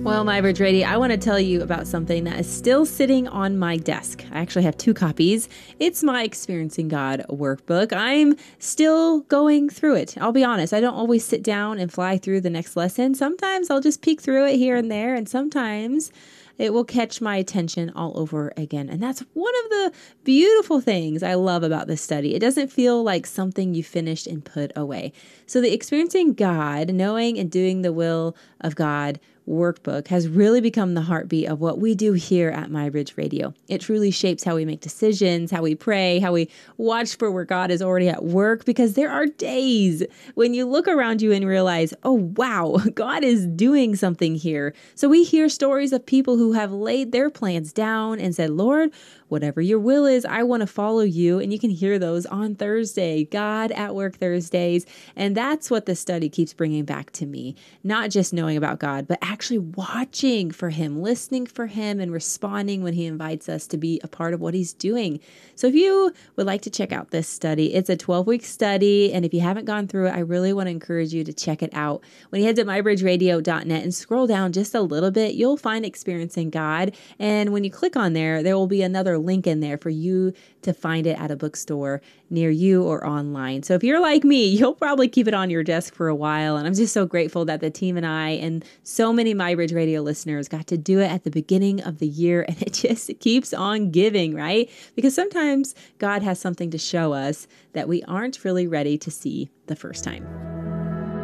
Well, MyBridge Radio, I want to tell you about something that is still sitting on my desk. I actually have 2 copies. It's my Experiencing God workbook. I'm still going through it. I'll be honest, I don't always sit down and fly through the next lesson. Sometimes I'll just peek through it here and there, and sometimes it will catch my attention all over again. And that's one of the beautiful things I love about this study. It doesn't feel like something you finished and put away. So the Experiencing God, knowing and doing the will of God workbook has really become the heartbeat of what we do here at MyBridge Radio. It truly shapes how we make decisions, how we pray, how we watch for where God is already at work, because there are days when you look around you and realize, oh, wow, God is doing something here. So we hear stories of people who have laid their plans down and said, Lord, whatever your will is, I want to follow you. And you can hear those on Thursday, God at Work Thursdays. And that's what the study keeps bringing back to me. Not just knowing about God, but actually watching for him, listening for him, and responding when he invites us to be a part of what he's doing. So if you would like to check out this study, it's a 12-week study. And if you haven't gone through it, I really want to encourage you to check it out. When you head to mybridgeradio.net and scroll down just a little bit, you'll find Experiencing God. And when you click on there, there will be another link in there for you to find it at a bookstore near you or online. So if you're like me, you'll probably keep it on your desk for a while. And I'm just so grateful that the team and I and so many MyBridge Radio listeners got to do it at the beginning of the year. And it just keeps on giving, right? Because sometimes God has something to show us that we aren't really ready to see the first time.